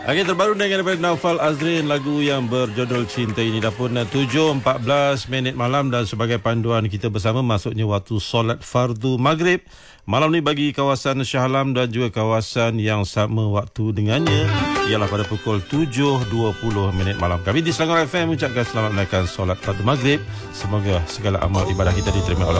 Okey, terbaru dengan daripada Naufal Azrin, lagu yang berjudul Cinta Ini. Dah pun 7.14 malam dan sebagai panduan kita bersama masuknya waktu solat fardu maghrib malam ni bagi kawasan Shah Alam dan juga kawasan yang sama waktu dengannya ialah pada pukul 7.20 malam. Kami di Selangor FM mengucapkan selamat menaikkan solat fardu maghrib. Semoga segala amal ibadah kita diterima oleh